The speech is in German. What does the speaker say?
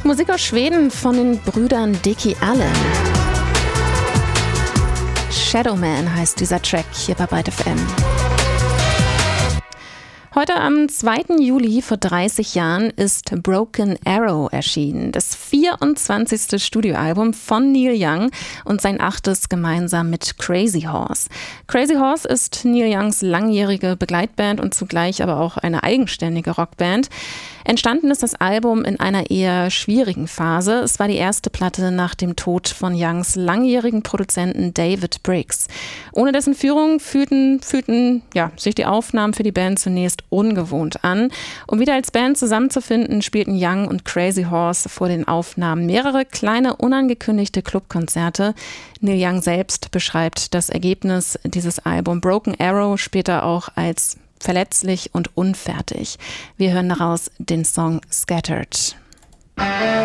Musik aus Schweden von den Brüdern Dickie Allen. Shadowman heißt dieser Track hier bei Byte FM. Heute am 2. Juli vor 30 Jahren ist Broken Arrow erschienen, das 24. Studioalbum von Neil Young und sein 8. gemeinsam mit Crazy Horse. Crazy Horse ist Neil Youngs langjährige Begleitband und zugleich aber auch eine eigenständige Rockband. Entstanden ist das Album in einer eher schwierigen Phase. Es war die erste Platte nach dem Tod von Youngs langjährigen Produzenten David Briggs. Ohne dessen Führung fühlten sich die Aufnahmen für die Band zunächst ungewohnt an. Um wieder als Band zusammenzufinden, spielten Young und Crazy Horse vor den Aufnahmen mehrere kleine, unangekündigte Clubkonzerte. Neil Young selbst beschreibt das Ergebnis dieses Albums Broken Arrow später auch als verletzlich und unfertig. Wir hören daraus den Song Scattered.